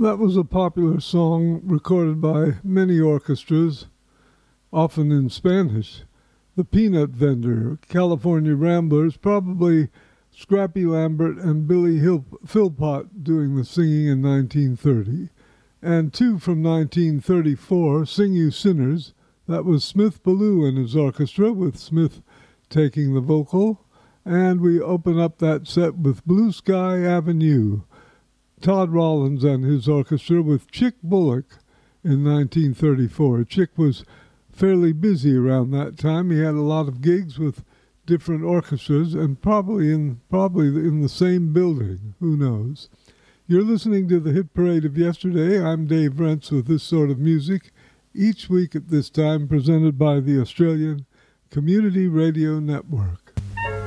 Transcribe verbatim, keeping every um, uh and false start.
That was a popular song recorded by many orchestras, often in Spanish. The Peanut Vendor, California Ramblers, probably Scrappy Lambert and Billy Hil- Philpott doing the singing in nineteen thirty. And two from nineteen thirty-four, Sing You Sinners. That was Smith Ballou and his orchestra, with Smith taking the vocal. And we open up that set with Blue Sky Avenue, Todd Rollins and his orchestra, with Chick Bullock in nineteen thirty-four. Chick was fairly busy around that time. He had a lot of gigs with different orchestras, and probably in probably in the same building. Who knows? You're listening to the Hit Parade of Yesterday. I'm Dave Rentz with This Sort of Music, each week at this time, presented by the Australian Community Radio Network.